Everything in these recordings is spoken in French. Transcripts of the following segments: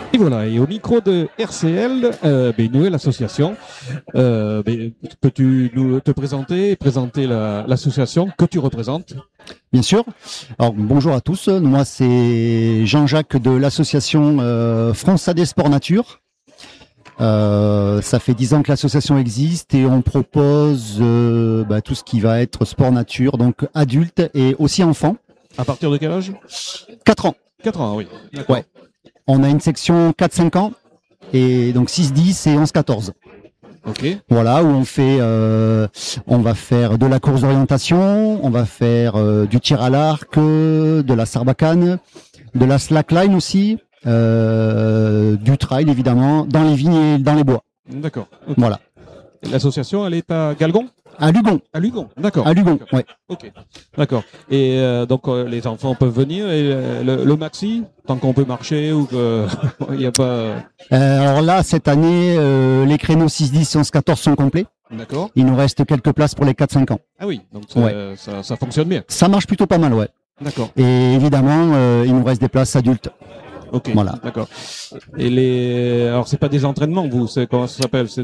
Et voilà, et au micro de RCL, une nouvelle association. Peux-tu te présenter l'association que tu représentes? Bien sûr. Alors bonjour à tous. Moi c'est Jean-Jacques de l'association Fronsadé Sport Nature. Ça fait 10 ans que l'association existe et on propose tout ce qui va être sport nature, donc adultes et aussi enfants. À partir de quel âge? 4 ans. 4 ans, oui. D'accord. Ouais. On a une section 4-5 ans et donc 6-10 et 11-14. Ok. Voilà, où on va faire de la course d'orientation, on va faire du tir à l'arc, de la sarbacane, de la slackline aussi, du trail évidemment, dans les vignes et dans les bois. D'accord. Okay. Voilà. L'association, elle est à Galgon? À Lugon. À Lugon, d'accord. À Lugon, ouais. Ok, d'accord. Et donc les enfants peuvent venir et le maxi, tant qu'on peut marcher ou qu'il n'y a pas. Alors là, cette année, les créneaux 6-10 et 11-14 sont complets. D'accord. Il nous reste quelques places pour les 4-5 ans. Ah oui, donc ouais. ça fonctionne bien. Ça marche plutôt pas mal, ouais. D'accord. Et évidemment, il nous reste des places adultes. Ok, voilà. D'accord. Et alors c'est pas des entraînements, c'est comment ça s'appelle? C'est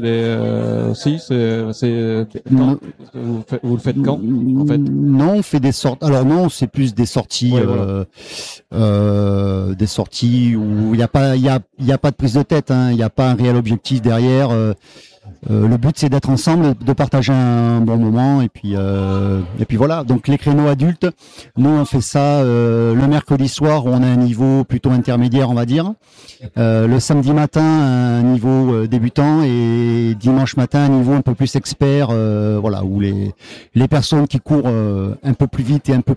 vous le faites quand en fait? Non, on fait des sorties. Alors non, c'est plus des sorties, des sorties où il y a pas de prise de tête. Il n'y a pas un réel objectif derrière. Le but c'est d'être ensemble, de partager un bon moment et puis voilà. Donc les créneaux adultes, nous on fait ça le mercredi soir où on a un niveau plutôt intermédiaire on va dire, le samedi matin un niveau débutant et dimanche matin un niveau un peu plus expert, voilà où les personnes qui courent un peu plus vite et un peu